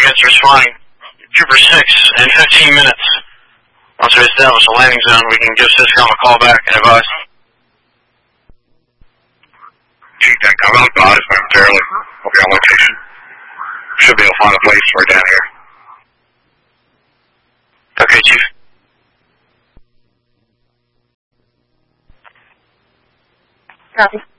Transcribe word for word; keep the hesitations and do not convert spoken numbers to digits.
against responding. Trooper six in fifteen minutes. Once we establish a landing zone, we can give Syscom a call back and advise. Chief, then come out advise momentarily. We'll be on location. Should be able to find a place right down here. Okay, Chief. Copy.